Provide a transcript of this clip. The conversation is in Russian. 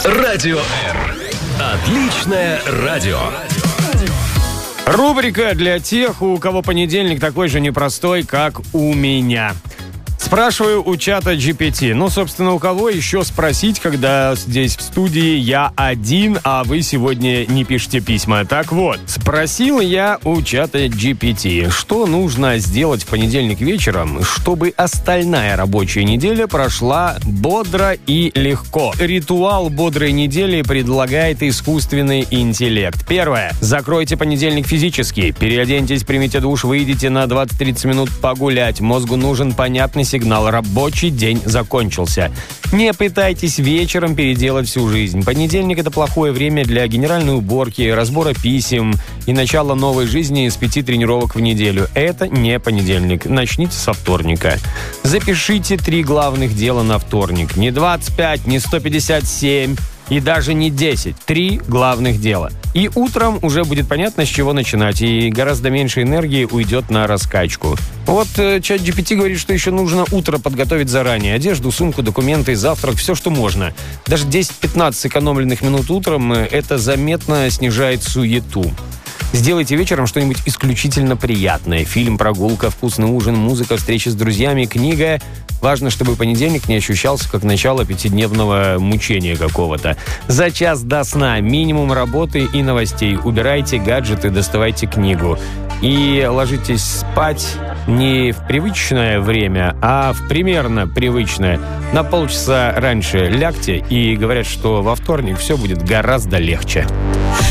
Радио Р. Отличное радио. Рубрика для тех, у кого понедельник такой же непростой, как у меня. Спрашиваю у чата GPT. Ну, собственно, у кого еще спросить, когда здесь в студии я один, а вы сегодня не пишете письма. Так вот, спросил я у чата GPT, что нужно сделать в понедельник вечером, чтобы остальная рабочая неделя прошла бодро и легко. Ритуал бодрой недели предлагает искусственный интеллект. Первое. Закройте понедельник физически. Переоденьтесь, примите душ, выйдите на 20-30 минут погулять. Мозгу нужен понятный сигнал: рабочий день закончился. Не пытайтесь вечером переделать всю жизнь. Понедельник — это плохое время для генеральной уборки, разбора писем и начала новой жизни с 5 тренировок в неделю. Это не понедельник. Начните со вторника. Запишите 3 главных дела на вторник. Не 25, не 157 и даже не 10. 3 главных дела. И утром уже будет понятно, с чего начинать, и гораздо меньше энергии уйдет на раскачку. Вот чат GPT говорит, что еще нужно утро подготовить заранее. Одежду, сумку, документы, завтрак, все, что можно. Даже 10-15 сэкономленных минут утром это заметно снижает суету. Сделайте вечером что-нибудь исключительно приятное. Фильм, прогулка, вкусный ужин, музыка, встреча с друзьями, книга. Важно, чтобы понедельник не ощущался как начало 5-дневного мучения какого-то. За час до сна минимум работы и новостей. Убирайте гаджеты, доставайте книгу. И ложитесь спать не в привычное время, а в примерно привычное. На полчаса раньше лягте, и говорят, что во вторник все будет гораздо легче.